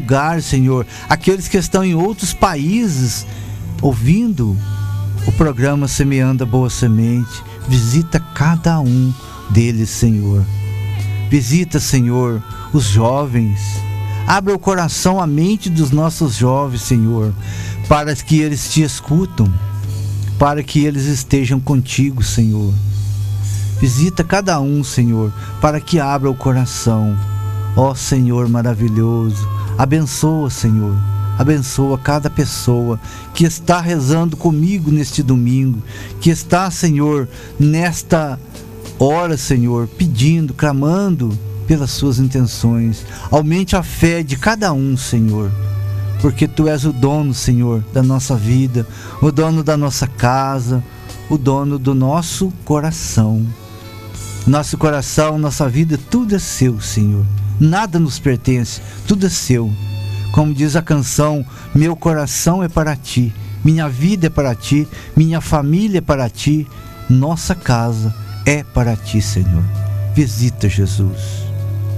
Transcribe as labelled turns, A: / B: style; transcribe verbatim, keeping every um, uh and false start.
A: lugares, Senhor, aqueles que estão em outros países ouvindo o programa Semeando a Boa Semente. Visita cada um deles, Senhor. Visita, Senhor, os jovens. Abra o coração, a mente dos nossos jovens, Senhor, para que eles te escutam, para que eles estejam contigo, Senhor. Visita cada um, Senhor, para que abra o coração. Ó Senhor maravilhoso, abençoa, Senhor, abençoa cada pessoa que está rezando comigo neste domingo, que está, Senhor, nesta hora, Senhor, pedindo, clamando pelas suas intenções. Aumente a fé de cada um, Senhor, porque Tu és o dono, Senhor, da nossa vida, o dono da nossa casa, o dono do nosso coração. Nosso coração, nossa vida, tudo é Seu, Senhor. Nada nos pertence, tudo é Seu. Como diz a canção, meu coração é para Ti, minha vida é para Ti, minha família é para Ti, nossa casa é para Ti, Senhor. Visita, Jesus.